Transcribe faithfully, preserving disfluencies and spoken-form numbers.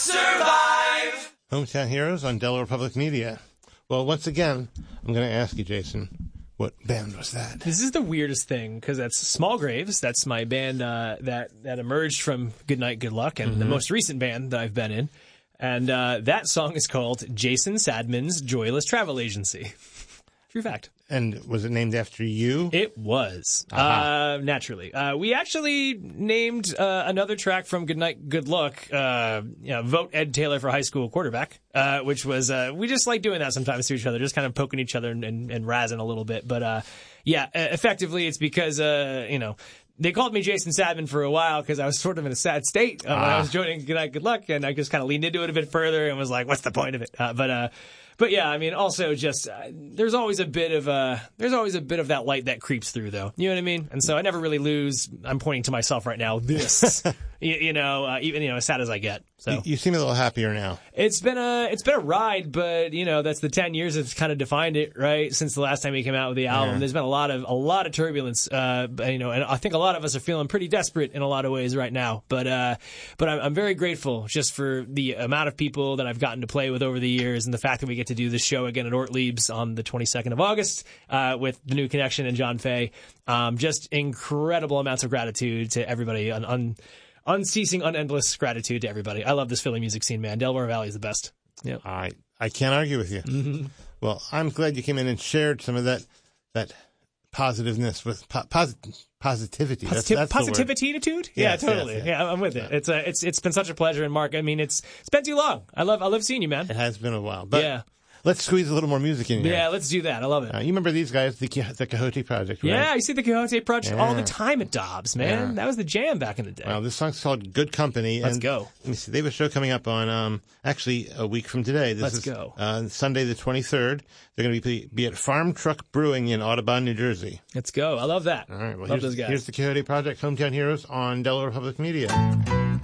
survive. Hometown Heroes on Delaware Public Media. Well, once again, I'm going to ask you, Jason, what band was that? This is the weirdest thing, because that's Small Graves. That's my band uh, that, that emerged from Good Night, Good Luck, and mm-hmm. the most recent band that I've been in. And uh, that song is called Jason Sadman's Joyless Travel Agency. True fact. And was it named after you? It was, uh, naturally. Uh, we actually named uh, another track from Good Night, Good Luck, uh, you know, Vote Ed Taylor for High School Quarterback, uh, which was, uh, we just like doing that sometimes to each other, just kind of poking each other and, and, and razzing a little bit. But, uh, yeah, effectively it's because, uh, you know, they called me Jason Sadman for a while because I was sort of in a sad state uh, ah. when I was joining Good Night, Good Luck, and I just kind of leaned into it a bit further and was like, what's the point of it? Uh, but, uh, But yeah, I mean, also just uh, there's always a bit of uh there's always a bit of that light that creeps through, though. You know what I mean? And so I never really lose. I'm pointing to myself right now. This, you, you know, uh, even you know, as sad as I get. So you, you seem a little happier now. It's been a it's been a ride, but you know, that's the ten years that's kind of defined it, right? Since the last time we came out with the album, yeah. There's been a lot of a lot of turbulence, uh, you know, and I think a lot of us are feeling pretty desperate in a lot of ways right now. But uh, but I'm, I'm very grateful just for the amount of people that I've gotten to play with over the years, and the fact that we get to do this show again at Ortlieb's on the twenty-second of August uh, with The New Connection and John Fay. Um, just incredible amounts of gratitude to everybody, un- un- unceasing, unendless gratitude to everybody. I love this Philly music scene, man. Delaware Valley is the best. Yep. I I can't argue with you. Mm-hmm. Well, I'm glad you came in and shared some of that that positiveness with po- posit- positivity. Positiv- that's, that's positivity-tude? Yeah, yes, totally. Yes, yes. Yeah, I'm with it. Yeah. It's uh, it's it's been such a pleasure, and Mark, I mean, it's it's been too long. I love I love seeing you, man. It has been a while, but yeah. Let's squeeze a little more music in here. Yeah, let's do that. I love it. Uh, you remember these guys, the, the Quixote Project, right? Yeah, I see the Quixote Project yeah. all the time at Dobbs, man. Yeah. That was the jam back in the day. Well, this song's called Good Company. Let's and go. Let me see. They have a show coming up on, um, actually, a week from today. This Let's is, go. Uh, Sunday the twenty-third. They're going to be, be at Farm Truck Brewing in Audubon, New Jersey. Let's go. I love that. All right. Well, love here's, those guys. Here's the Quixote Project, Hometown Heroes on Delaware Public Media.